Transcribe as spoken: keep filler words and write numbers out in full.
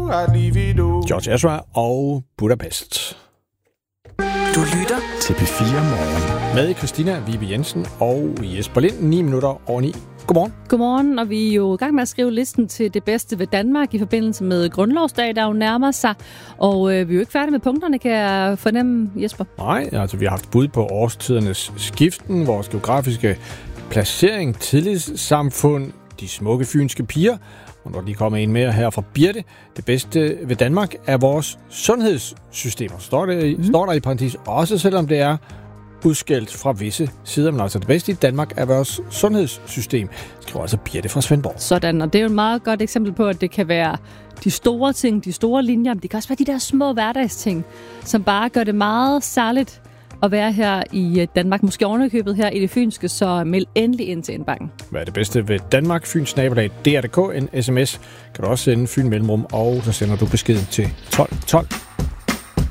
George Ezra og Budapest. Du lytter til P fire Morgen. Med Christina Vibe Jensen og Jesper Lind, ni minutter over ni. Godmorgen. Godmorgen, og vi er jo i gang med at skrive listen til det bedste ved Danmark i forbindelse med Grundlovsdag, der jo nærmer sig. Og øh, vi er jo ikke færdige med punkterne, kan jeg fornemme, Jesper. Nej, altså vi har haft bud på årstidernes skiften, vores geografiske placering, tillidssamfund, de smukke fynske piger. Og når de kommer ind mere her fra Birte, det bedste ved Danmark er vores sundhedssystemer. Står, det, mm. står der i parentes, også selvom det er udskældt fra visse sider. Men altså det bedste i Danmark er vores sundhedssystem, skriver altså Birte fra Svendborg. Sådan, og det er jo et meget godt eksempel på, at det kan være de store ting, de store linjer, men det kan også være de der små hverdagsting, som bare gør det meget særligt at være her i Danmark, måske ovenikøbet her i det fynske, så meld endelig ind til indbakken. Hvad er det bedste ved Danmark? Fyns nabolag, D R punktum D K, en sms kan du også sende Fyn Mellemrum, og så sender du beskeden til tolv tolv.